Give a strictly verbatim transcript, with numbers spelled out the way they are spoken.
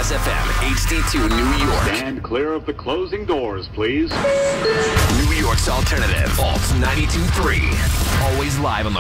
Kiss F M, H D two, New York. Stand clear of the closing doors, please. New York's alternative, Alt ninety-two point three. Always live on the